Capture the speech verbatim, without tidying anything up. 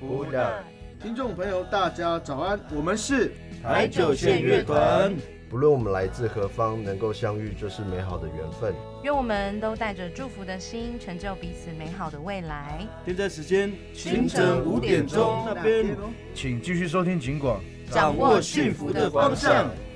不的。 听众朋友，大家早安，我们是台九线乐团。 不论我们来自何方，能够相遇就是美好的缘分。 愿我们都带着祝福的心，成就彼此美好的未来。 现在时间清晨五点钟那边， 请继续收听警广， 掌握幸福的方向。